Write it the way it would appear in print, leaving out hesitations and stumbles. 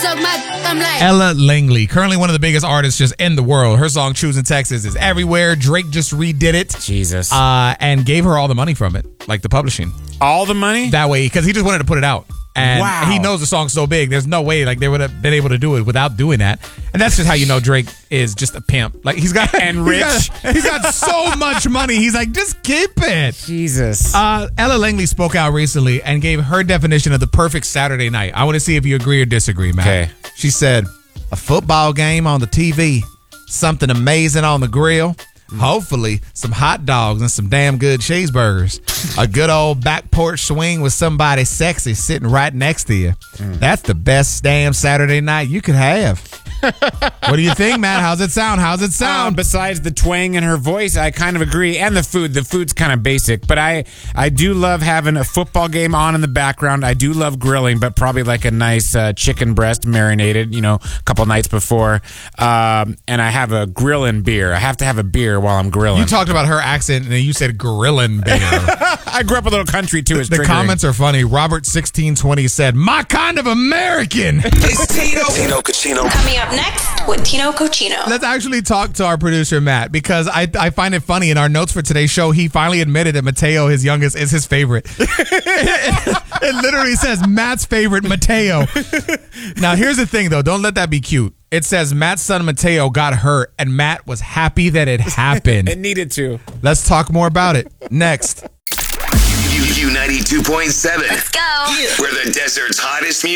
suck my I'm like Ella Langley, currently one of the biggest artists just in the world. Her song Choosing Texas is everywhere. Drake just redid it. Jesus. And gave her all the money from it, like the publishing. All the money? That way, because he just wanted to put it out. And Wow. he knows the song's so big, there's no way like they would have been able to do it without doing that. And that's just how you know Drake is just a pimp. Like he's got And rich. He's got so much money. He's like, just keep it. Jesus. Ella Langley spoke out recently and gave her definition of the perfect Saturday night. I want to see if you agree or disagree, Matt. Okay. She said, a football game on the TV, something amazing on the grill, hopefully some hot dogs and some damn good cheeseburgers, a good old back porch swing with somebody sexy sitting right next to you. That's the best damn Saturday night you could have. What do you think, Matt? How's it sound? Besides the twang in her voice, I kind of agree. And the food. The food's kind of basic. But I do love having a football game on in the background. I do love grilling, but probably like a nice chicken breast marinated, a couple nights before. And I have a grilling beer. I have to have a beer while I'm grilling. You talked about her accent, and then you said grilling beer. I grew up a little country, too. It's The triggering. comments are funny. Robert1620 said, my kind of American. It's Tino Cochino. Coming up next with Tino Cochino. Let's actually talk to our producer, Matt, because I find it funny. In our notes for today's show, he finally admitted that Mateo, his youngest, is his favorite. It literally says Matt's favorite, Mateo. Now, here's the thing, though. Don't let that be cute. It says Matt's son, Mateo, got hurt, and Matt was happy that it happened. It needed to. Let's talk more about it next. U92.7. Let's go. We're the desert's hottest music.